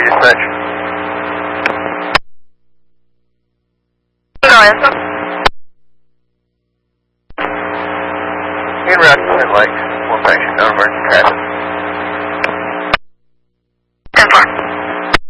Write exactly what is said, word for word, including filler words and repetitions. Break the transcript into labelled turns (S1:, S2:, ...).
S1: dispatch. En route to Twin Lakes, one patient, non-emergency traffic.